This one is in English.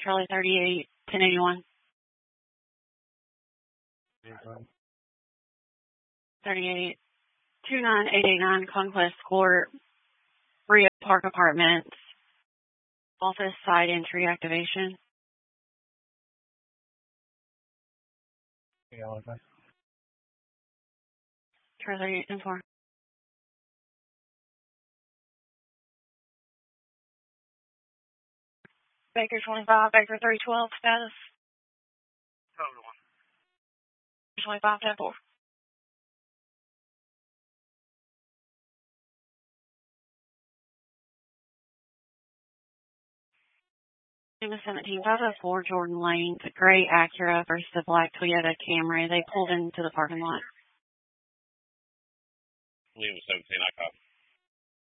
Charlie 38, 1081. 38, 29889 Conquest Court, Rio Park Apartments, office side entry activation. Charlie 38, 10-4. Baker 25, Baker 312, status. Total 25, 10-4. Lima 17504 Jordan Lane, the gray Acura versus the black Toyota Camry. They pulled into the parking lot. Lima 17, I copy.